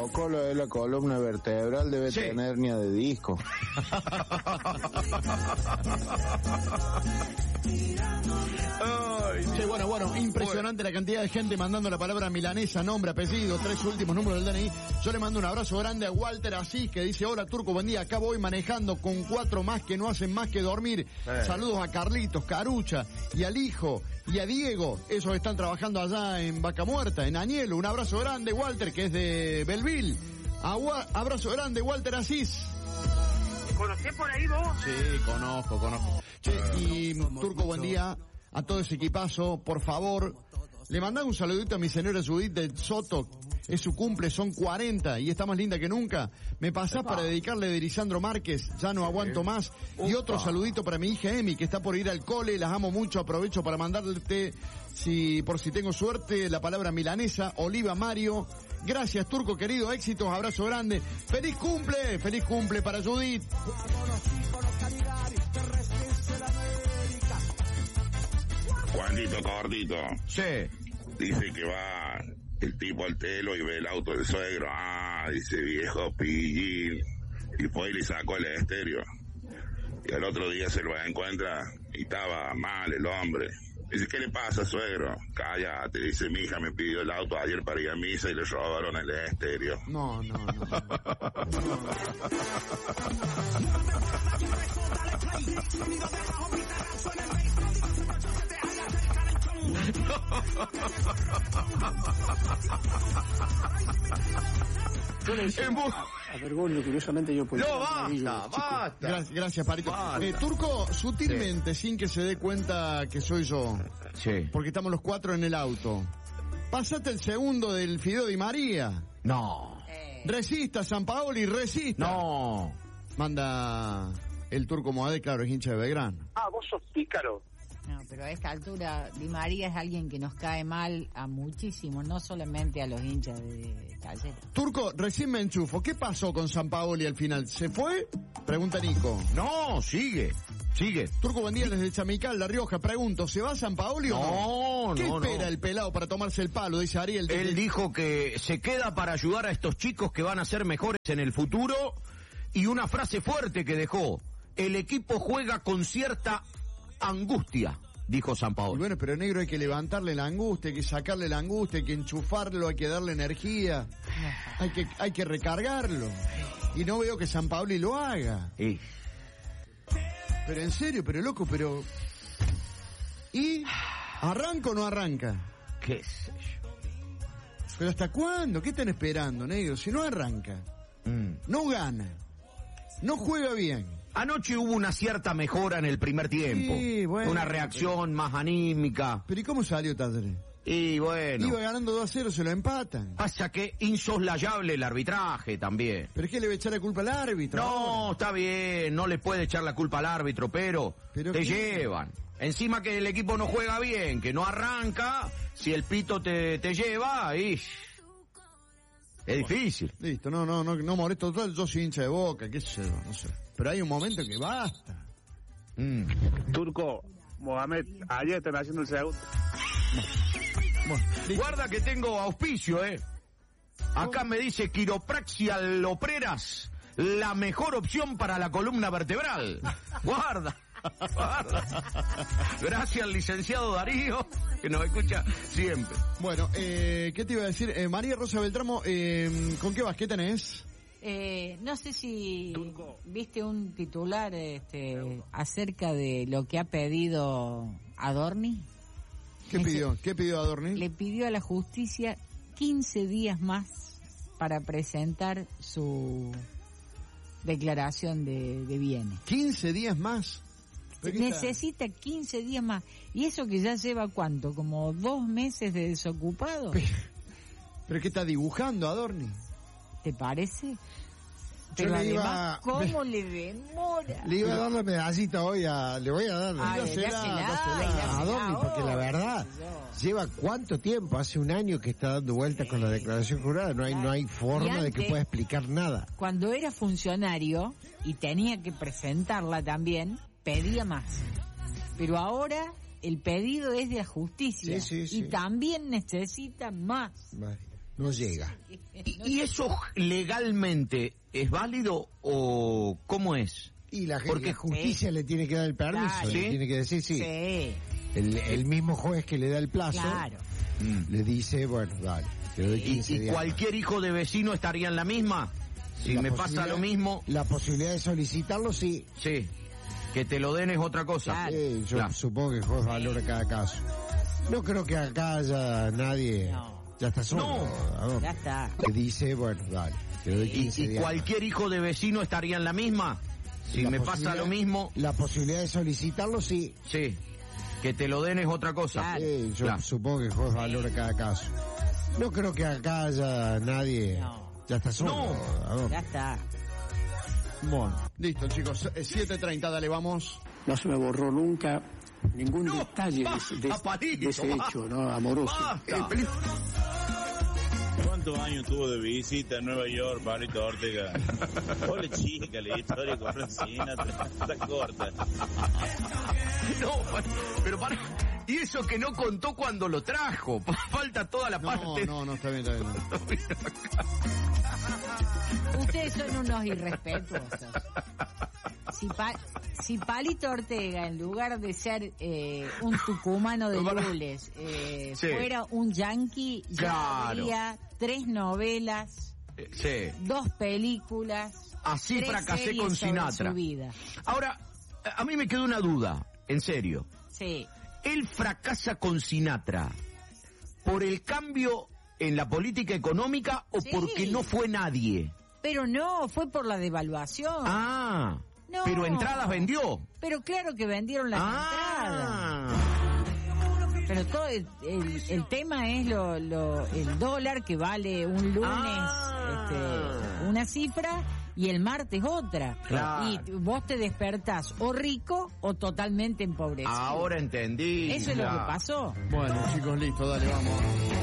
poco lo de la columna vertebral, debe tener hernia de disco. Sí, bueno, impresionante la cantidad de gente mandando la palabra milanesa, nombre, apellido, 3 últimos números del DNI. Yo le mando un abrazo grande a Walter Asís, que dice: hola Turco, buen día, acá voy manejando con 4 más que no hacen más que dormir. Saludos a Carlitos, Carucha, y al hijo, y a Diego, esos están trabajando allá en Vaca Muerta, en Añelo. Un abrazo grande, Walter, que es de Belville. Abrazo grande, Walter Asís. ¿Conocés por ahí vos? Sí, conozco. Che, y Turco, buen día a todo ese equipazo, por favor, le mandás un saludito a mi señora Judith del Soto, es su cumple, son 40 y está más linda que nunca. Me pasás para dedicarle de Lisandro Márquez, ya no aguanto más. Y otro saludito para mi hija Emi, que está por ir al cole, las amo mucho, aprovecho para mandarte, por si tengo suerte, la palabra milanesa, Oliva Mario. Gracias, Turco querido, éxitos, abrazo grande. ¡Feliz cumple para Judith! Juanito Cortito. Sí. Dice que va el tipo al telo y ve el auto del suegro. Dice viejo pillín. Y fue y le sacó el estéreo. Y al otro día se lo encuentra y estaba mal el hombre. Dice, ¿qué le pasa, suegro? Cállate, dice, mi hija me pidió el auto ayer para ir a misa y le robaron el estéreo. No. Yo le decía a Bergoglio, curiosamente yo puedo. No, basta. Gracias, Parito. Turco, sutilmente, sin que se dé cuenta que soy yo. Sí. Porque estamos los 4 en el auto. Pasaste el segundo del Fideo Di María. No. Resista, Sampaoli, resista. No. Manda el Turco Moade, claro, es hincha de Belgrano. Vos sos pícaro. No, pero a esta altura Di María es alguien que nos cae mal a muchísimos, no solamente a los hinchas de Talleres. Turco, recién me enchufo. ¿Qué pasó con Sampaoli al final? ¿Se fue? Pregunta Nico. No, sigue. Turco, buen día desde Chamical, La Rioja. Pregunto, ¿se va Sampaoli o no? ¿Qué espera el pelado para tomarse el palo? Dice Ariel. Él dijo que se queda para ayudar a estos chicos que van a ser mejores en el futuro. Y una frase fuerte que dejó: el equipo juega con cierta angustia, dijo Sampaoli. Y bueno, pero negro, hay que levantarle la angustia, hay que sacarle la angustia, hay que enchufarlo, hay que darle energía, hay que recargarlo. Y no veo que Sampaoli lo haga. Sí. Pero en serio, pero loco, pero... ¿Y? ¿Arranca o no arranca? ¿Qué sé yo? ¿Pero hasta cuándo? ¿Qué están esperando, negro? Si no arranca, no gana, no juega bien. Anoche hubo una cierta mejora en el primer tiempo. Sí, bueno, una reacción más anímica. ¿Pero y cómo salió Talleres? Y bueno. Iba ganando 2-0, se lo empatan. Pasa que insoslayable el arbitraje también. ¿Pero es que le va a echar la culpa al árbitro? No, ahora? está bien, no le puede echar la culpa al árbitro, pero te llevan. Encima que el equipo no juega bien, que no arranca, si el pito te lleva, es difícil. Listo, no molesto total, yo soy hincha de Boca, qué sé yo, no sé. Pero hay un momento que basta. Turco, Mohamed, ayer están haciendo el segundo. Bueno, guarda que tengo auspicio, Acá me dice Quiropraxia Lopreras, la mejor opción para la columna vertebral. Guarda. Gracias al licenciado Darío, que nos escucha siempre. Bueno, ¿qué te iba a decir? María Rosa Beltramo, ¿con qué vas? ¿Qué tenés? No sé si viste un titular acerca de lo que ha pedido Adorni. ¿Qué pidió Adorni? Le pidió a la justicia 15 días más para presentar su declaración de bienes. ¿15 días más? Necesita 15 días más. ¿Y eso que ya lleva cuánto? ¿Como 2 meses de desocupado? ¿Pero qué está dibujando Adorni? ¿Te parece? Pero además, ¿cómo le demora? Le iba a dar la medallita hoy le voy a dar a Adorni, porque la verdad, lleva cuánto tiempo, hace un año que está dando vueltas con la declaración jurada, no hay forma de que pueda explicar nada. Cuando era funcionario y tenía que presentarla también, pedía más. Pero ahora el pedido es de la justicia y también necesita más. no llega. ¿Y eso legalmente es válido o cómo es? Y la Porque justicia le tiene que dar el permiso, Claro. le tiene que decir sí. El mismo juez que le da el plazo le dice, bueno, dale, te doy 15 ¿Y días cualquier hijo de vecino estaría en la misma? Si me pasa lo mismo... La posibilidad de solicitarlo, sí. Sí, que te lo den es otra cosa. Yo supongo que el juez valora cada caso. No creo que acá haya nadie... Ya está solo. Ya está. Le dice, bueno, dale, te doy 15 días ¿Y cualquier hijo de vecino estaría en la misma? Si me pasa lo mismo... La posibilidad de solicitarlo, sí. Sí, que te lo den es otra cosa. Yo supongo que el juez valora cada caso. No creo que acá haya nadie... Ya está solo. Ya está. Bueno, listo, chicos. 7:30, dale, vamos. No se me borró nunca ningún detalle de ese hecho, ¿no? Amoroso. ¿Cuántos años tuvo de visita en Nueva York, Palito Ortega? Hola chica, la historia con Francina está corta. No, pero para... Y eso que no contó cuando lo trajo. Falta toda la parte. No, está bien. Ustedes son unos irrespetuosos. Si Palito Ortega, en lugar de ser un tucumano de lules, fuera un yanqui, ya habría 3 novelas, 2 películas. Así 3 fracasé con series sobre Sinatra. su vida. Ahora, a mí me quedó una duda, en serio. Sí. Él fracasa con Sinatra por el cambio en la política económica o porque no fue nadie. Pero no, fue por la devaluación. No. Pero entradas vendió. Pero claro que vendieron las entradas. Pero todo el tema es el dólar que vale un lunes una cifra y el martes otra. Claro. Y vos te despertás o rico o totalmente empobrecido. Ahora entendí. Eso es lo que pasó. Bueno, chicos, listo, dale, vamos.